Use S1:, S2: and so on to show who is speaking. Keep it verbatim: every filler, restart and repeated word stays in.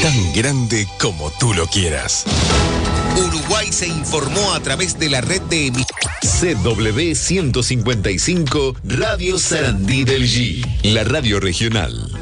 S1: tan grande como tú lo quieras. Uruguay se informó a través de la red de emisoras C W ciento cincuenta y cinco Radio Sarandí del G, la radio regional.